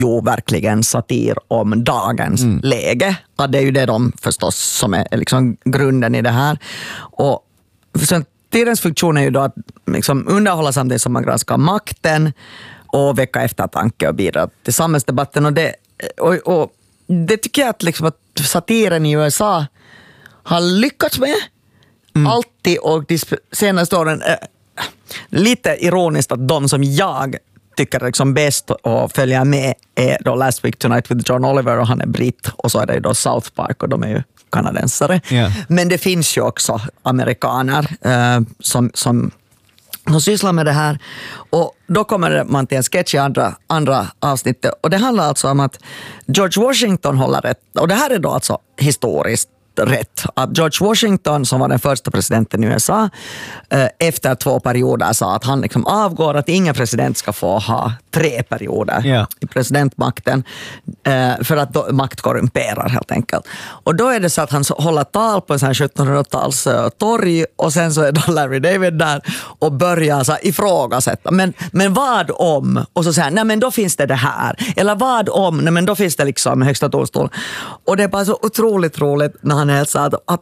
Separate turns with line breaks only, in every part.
ju verkligen satir om dagens läge. Ja, det är ju det de förstås som är liksom grunden i det här. Och satirens funktion är ju då att liksom underhålla samtidigt som man granskar makten och väcka eftertanke och bidra till samhällsdebatten. Och det tycker jag att satiren i USA har lyckats med. Alltid, och de senaste åren lite ironiskt att de som jag tycker liksom bäst att följa med är då Last Week Tonight with John Oliver, och han är britt, och så är det då South Park och de är ju kanadensare. Yeah. Men det finns ju också amerikaner som sysslar med det här, och då kommer man till en sketch i andra avsnittet, och det handlar alltså om att George Washington håller rätt, och det här är då alltså historiskt rätt, att George Washington, som var den första presidenten i USA, efter 2 perioder sa att han liksom avgår, att ingen president ska få ha 3 perioder i presidentmakten, för att då makt korrumperar helt enkelt. Och då är det så att han håller tal på en sån här 1700-tals torg, och sen så är då Larry David där och börjar så här ifrågasätta. Men vad om? Och så säger han, nej men då finns det här. Eller vad om? Nej men då finns det liksom högsta domstol. Och det är bara så otroligt roligt när han är så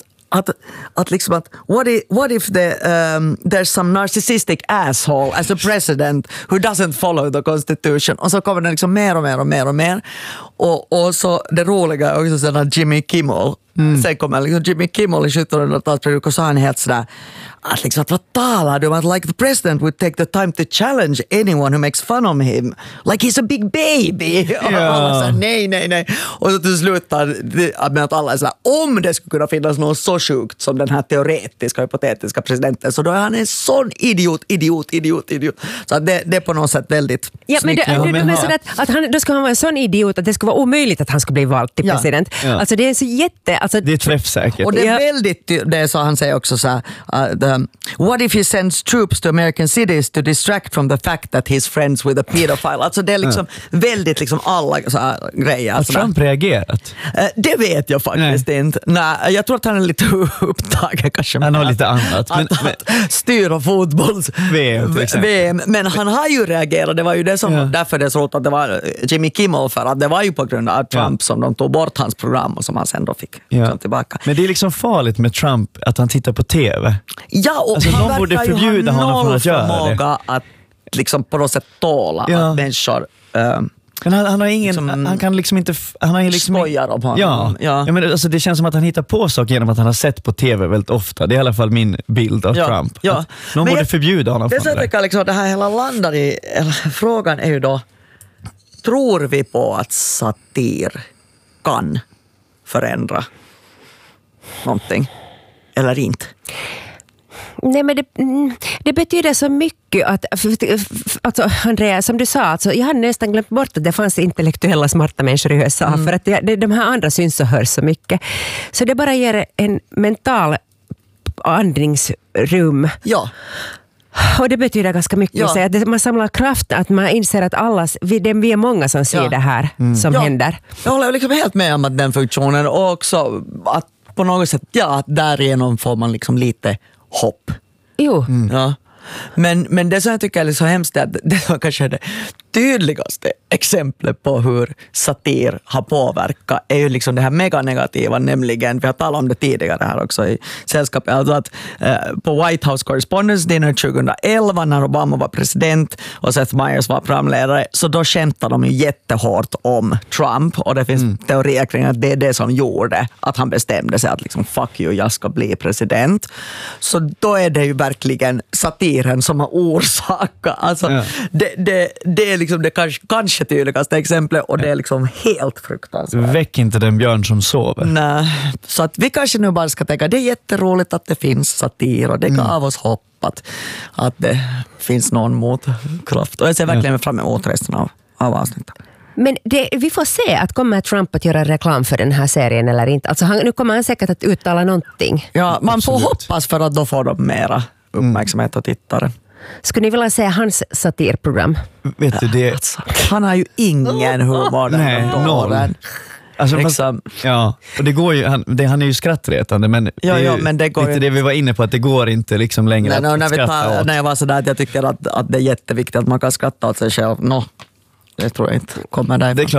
att liksom att what if there's some narcissistic asshole as a president who doesn't follow the constitution, och så kommer det liksom mer och mer och så det roliga är också sådär Jimmy Kimmel. Sen kommer liksom Jimmy Kimmel i 1700-talsperioden, och så har han helt sådär att liksom, vad talar du om, att like the president would take the time to challenge anyone who makes fun of him like he's a big baby. Och alla säger nej. Och så till slut med att alla är sådär, om det skulle kunna finnas något så sjukt som den här teoretiska, hypotetiska presidenten, så då är han en sån idiot. Så att det är på något sätt väldigt
snyggt. Men så att han, då ska han vara en sån idiot att det skulle vara omöjligt att han skulle bli vald till president. Alltså det är så
det är träffsäkert.
Och det är väldigt, det så han säger också så här, what if he sends troops to American cities to distract from the fact that he's friends with a pedophile? Alltså det är liksom väldigt liksom alla så här grejer.
Har Trump reagerat?
Det vet jag faktiskt inte. Nej, jag tror att han är lite upptagen kanske.
Han har lite annat.
Att styra fotbolls-VM. Men han har ju reagerat. Det var ju det som därför det är så att det var Jimmy Kimmel, för att det var ju på grund av Trump som de tog bort hans program och som han sen då fick tillbaka.
Men det är liksom farligt med Trump att han tittar på TV.
Ja, och
alltså,
han
borde förbjuda honom från att göra det.
Att liksom på något sätt tåla att människor
men han har ingen, han kan liksom inte, han har liksom
skojar om honom.
Ja, men alltså det känns som att han hittar på saker genom att han har sett på TV väldigt ofta. Det är i alla fall min bild av Trump. Ja. Någon borde förbjuda honom från det.
Det liksom, det här hela landar i, frågan är ju då, tror vi på att satir kan förändra någonting eller inte?
Nej, men det betyder så mycket att alltså, Andrea, som du sa, alltså, jag hade nästan glömt bort att det fanns intellektuella smarta människor i USA, för att de här andra syns och hörs så mycket. Så det bara ger en mental andningsrum. Ja. Och det betyder ganska mycket. Så att man samlar kraft, att man inser att vi är många som ser det här som händer.
Jag håller liksom helt med om att den funktionen, och också att på något sätt, därigenom får man liksom lite hopp.
Jo.
Ja. Men det som jag tycker är så hemskt är att det var kanske det tydligaste exemplet på hur satir har påverkat är ju liksom det här mega negativa, nämligen, vi har talat om det tidigare här också i sällskapet, alltså att på White House Correspondence Dinner 2011 när Obama var president och Seth Meyers var programledare, så då skämtade de ju jättehårt om Trump, och det finns teorier kring att det är det som gjorde att han bestämde sig att liksom fuck you, jag ska bli president. Så då är det ju verkligen satiren som har orsakat, alltså det är liksom det kanske tydligaste exemplet, och det är liksom helt fruktansvärt.
Väck inte den björn som sover.
Nej, så att vi kanske nu bara ska tänka, det är jätteroligt att det finns satir, och det gav oss hopp att det finns någon motkraft, och jag ser verkligen fram emot resten av avsnittet.
Men vi får se att kommer Trump att göra reklam för den här serien eller inte. Alltså nu kommer han säkert att uttala någonting.
Ja, man får hoppas, för att då får de mera uppmärksamhet och tittare.
Skulle ni vilja se hans satirprogram?
Vet du det?
Alltså, han har ju ingen humor.
Nej, noll. Alltså,
liksom.
Och det går ju, han är ju skrattretande, men
men det går
lite det vi var inne på, att det går inte liksom längre att skratta åt.
När jag var sådär att jag tycker att det är jätteviktigt att man kan skratta åt sig själv. jag tror jag inte kommer därifrån.